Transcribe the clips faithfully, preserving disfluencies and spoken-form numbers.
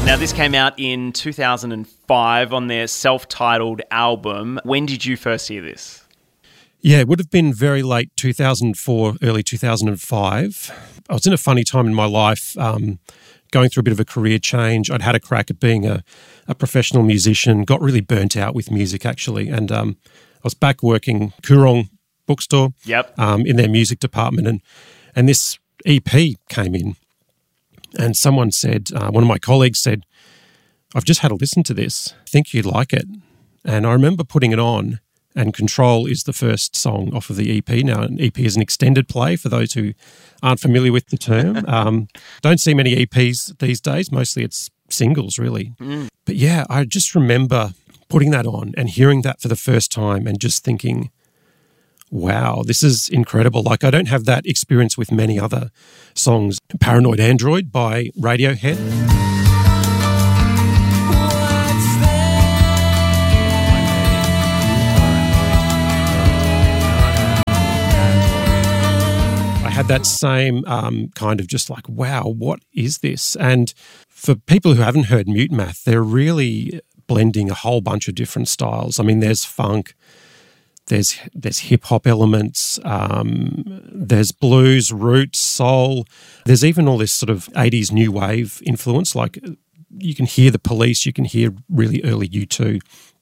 Now, this came out in two thousand five on their self-titled album. When did you first hear this? Yeah, it would have been very late two thousand four, early two thousand five. I was in a funny time in my life, um, going through a bit of a career change. I'd had a crack at being a, a professional musician, got really burnt out with music, actually. And um, I was back working Koorong bookstore Yep. um, in their music department. And, and this E P came in. And someone said, uh, one of my colleagues said, I've just had a listen to this. I think you'd like it. And I remember putting it on, and Control is the first song off of the E P. Now, an E P is an extended play for those who aren't familiar with the term. Um, don't see many E Ps these days. Mostly it's singles, really. Mm. But yeah, I just remember putting that on and hearing that for the first time and just thinking, wow, this is incredible. Like, I don't have that experience with many other songs. Paranoid Android by Radiohead. I had that same um, kind of just like, wow, what is this? And for people who haven't heard Mute Math, they're really blending a whole bunch of different styles. I mean, there's funk, There's there's hip-hop elements, um, there's blues, roots, soul. There's even all this sort of eighties new wave influence. Like, you can hear the Police, you can hear really early U two.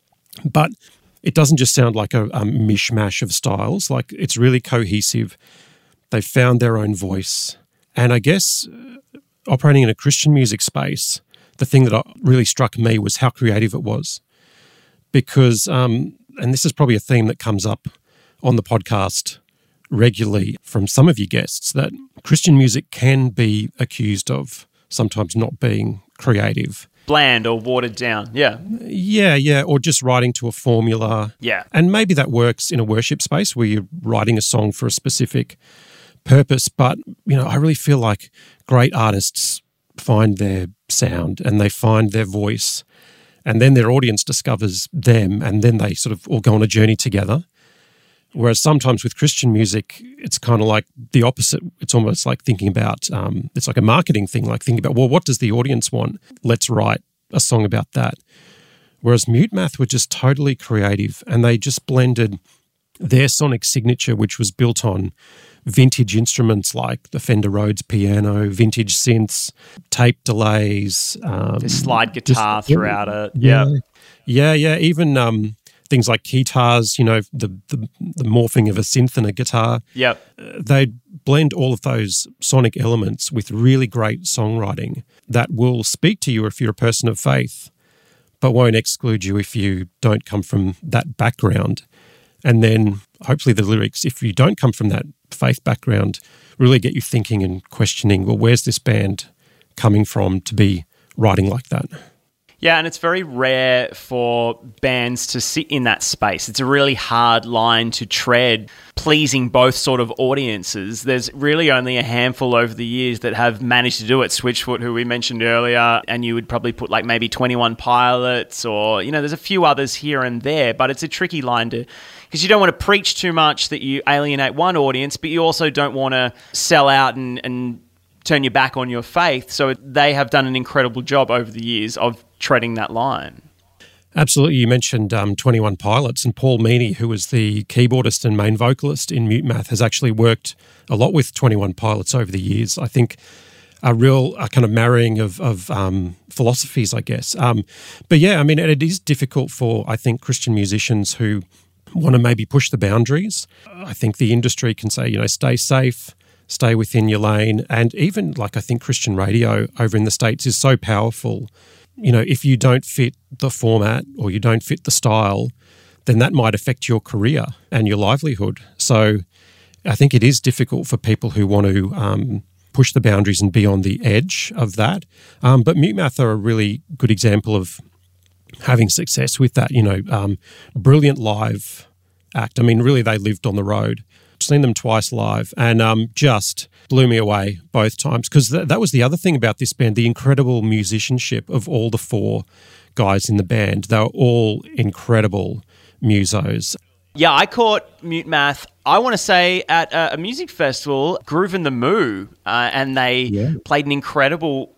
But it doesn't just sound like a, a mishmash of styles. Like, it's really cohesive. They've found their own voice. And I guess uh, operating in a Christian music space, the thing that really struck me was how creative it was. Because... Um, and this is probably a theme that comes up on the podcast regularly from some of your guests, that Christian music can be accused of sometimes not being creative. Bland or watered down, yeah. Yeah, yeah, or just writing to a formula. Yeah. And maybe that works in a worship space where you're writing a song for a specific purpose. But, you know, I really feel like great artists find their sound and they find their voice, and then their audience discovers them, and then they sort of all go on a journey together. Whereas sometimes with Christian music, it's kind of like the opposite. It's almost like thinking about, um, it's like a marketing thing, like thinking about, well, what does the audience want? Let's write a song about that. Whereas Mute Math were just totally creative, and they just blended their sonic signature, which was built on vintage instruments like the Fender Rhodes piano, vintage synths, tape delays. Um, the slide guitar just, throughout it. Yeah. Yeah. Yeah, yeah. Even um, things like guitars, you know, the, the the morphing of a synth and a guitar. Yep. Uh, they blend all of those sonic elements with really great songwriting that will speak to you if you're a person of faith, but won't exclude you if you don't come from that background. And then hopefully the lyrics, if you don't come from that faith background, really get you thinking and questioning, well, where's this band coming from to be writing like that? Yeah, and it's very rare for bands to sit in that space. It's a really hard line to tread, pleasing both sort of audiences. There's really only a handful over the years that have managed to do it. Switchfoot, who we mentioned earlier, and you would probably put like maybe twenty-one Pilots, or, you know, there's a few others here and there, but it's a tricky line to... because you don't want to preach too much that you alienate one audience, but you also don't want to sell out and, and turn your back on your faith. So they have done an incredible job over the years of treading that line. Absolutely. You mentioned um, twenty-one Pilots, and Paul Meany, who was the keyboardist and main vocalist in Mute Math, has actually worked a lot with twenty-one Pilots over the years. I think a real a kind of marrying of, of um, philosophies, I guess. Um, but yeah, I mean, it is difficult for, I think, Christian musicians who want to maybe push the boundaries. I think the industry can say, you know, stay safe, stay within your lane. And even like I think Christian radio over in the States is so powerful. You know, if you don't fit the format or you don't fit the style, then that might affect your career and your livelihood. So I think it is difficult for people who want to um, push the boundaries and be on the edge of that. Um, but Mute Math are a really good example of having success with that, you know, um, brilliant live act. I mean, really, they lived on the road. Seen them twice live, and um, just blew me away both times, because th- that was the other thing about this band, the incredible musicianship of all the four guys in the band. They were all incredible musos. Yeah, I caught Mute Math, I want to say, at a, a music festival, Groove in the Moo, uh, and they yeah. played an incredible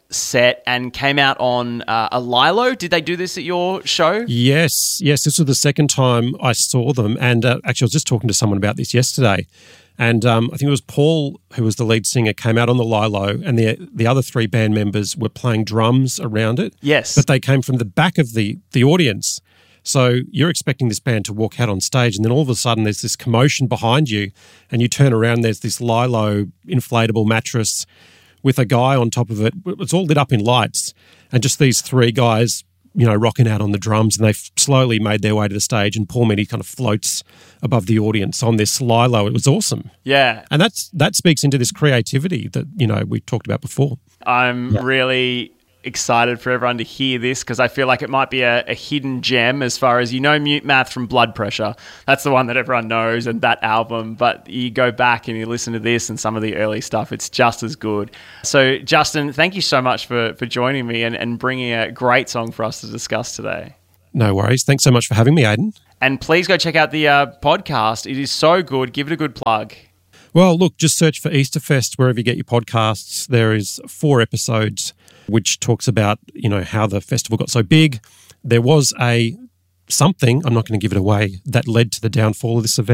set and came out on uh, a Lilo. Did they do this at your show? Yes, yes. This was the second time I saw them. And uh, actually, I was just talking to someone about this yesterday. And um, I think it was Paul, who was the lead singer, came out on the Lilo, and the the other three band members were playing drums around it. Yes. But they came from the back of the, the audience. So you're expecting this band to walk out on stage, and then all of a sudden there's this commotion behind you, and you turn around, there's this Lilo inflatable mattress with a guy on top of it. It's all lit up in lights, and just these three guys, you know, rocking out on the drums, and they've slowly made their way to the stage, and Paul Meany kind of floats above the audience on this Lilo. It was awesome. Yeah. And that's that speaks into this creativity that, you know, we talked about before. I'm yeah. really excited for everyone to hear this because I feel like it might be a, a hidden gem as far as, you know, Mute Math from Blood Pressure. That's the one that everyone knows, and that album. But you go back and you listen to this and some of the early stuff, it's just as good. So, Justin, thank you so much for, for joining me and, and bringing a great song for us to discuss today. No worries. Thanks so much for having me, Aidan. And please go check out the uh, podcast. It is so good. Give it a good plug. Well, look, just search for Easterfest wherever you get your podcasts. There is four episodes which talks about, you know, how the festival got so big. There was a something, I'm not going to give it away, that led to the downfall of this event.